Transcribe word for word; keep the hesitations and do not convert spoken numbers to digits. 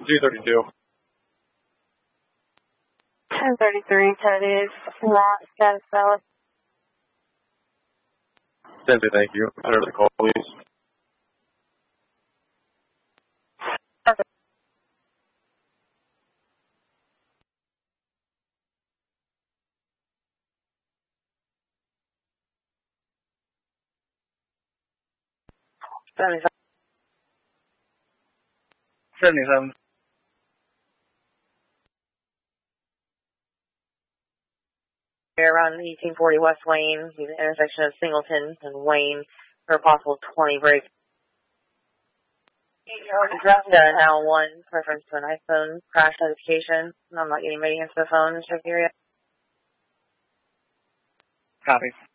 two thirty-two. ten thirty-three, Teddy's not status valid. ten thirty, thank you. I don't know the call, please. seventy-seven. seventy-seven. Around eighteen forty West Wayne, the intersection of Singleton and Wayne for a possible twenty break. Address to L one, reference to an iPhone crash notification. I'm not getting ready to answer the phone. Check the area. Copy.